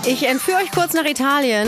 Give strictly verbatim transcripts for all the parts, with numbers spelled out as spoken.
Ich entführe euch kurz nach Italien.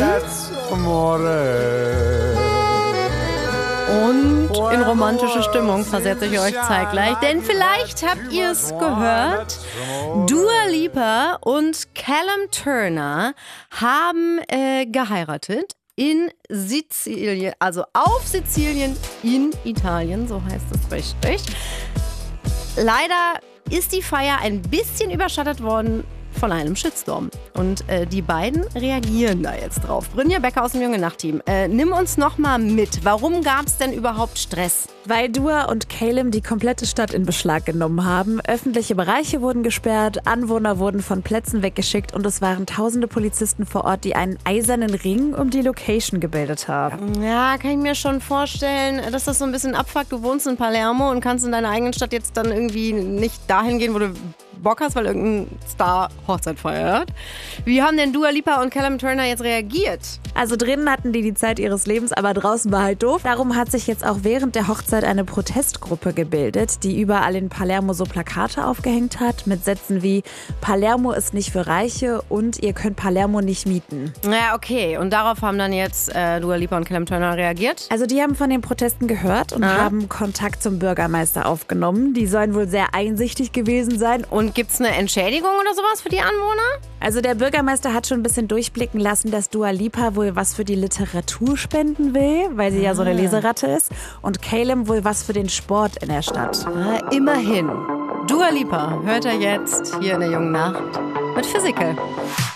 Und in romantische Stimmung versetze ich euch zeitgleich. Denn vielleicht habt ihr es gehört. Dua Lipa und Callum Turner haben äh, geheiratet in Sizilien. Also auf Sizilien in Italien, so heißt es richtig. Leider ist die Feier ein bisschen überschattet worden von einem Shitstorm. Und äh, die beiden reagieren da jetzt drauf. Brynja Becker aus dem Junge Nacht-Team, äh, nimm uns noch mal mit. Warum gab es denn überhaupt Stress? Weil Dua und Callum die komplette Stadt in Beschlag genommen haben. Öffentliche Bereiche wurden gesperrt, Anwohner wurden von Plätzen weggeschickt und es waren tausende Polizisten vor Ort, die einen eisernen Ring um die Location gebildet haben. Ja, kann ich mir schon vorstellen, dass das so ein bisschen abfuckt. Du wohnst in Palermo und kannst in deiner eigenen Stadt jetzt dann irgendwie nicht dahin gehen, wo du Bock hast, weil irgendein Star Hochzeit feiert. Wie haben denn Dua Lipa und Callum Turner jetzt reagiert? Also drinnen hatten die die Zeit ihres Lebens, aber draußen war halt doof. Darum hat sich jetzt auch während der Hochzeit eine Protestgruppe gebildet, die überall in Palermo so Plakate aufgehängt hat mit Sätzen wie Palermo ist nicht für Reiche und ihr könnt Palermo nicht mieten. Ja, okay. Und darauf haben dann jetzt äh, Dua Lipa und Callum Turner reagiert? Also die haben von den Protesten gehört und ah. haben Kontakt zum Bürgermeister aufgenommen. Die sollen wohl sehr einsichtig gewesen sein. Und gibt es eine Entschädigung oder sowas für die Anwohner? Also der Bürgermeister hat schon ein bisschen durchblicken lassen, dass Dua Lipa wohl was für die Literatur spenden will, weil sie ja so eine Leseratte ist. Und Callum wohl was für den Sport in der Stadt. Ah, immerhin. Dua Lipa hört er jetzt hier in der Jungen Nacht mit Physical.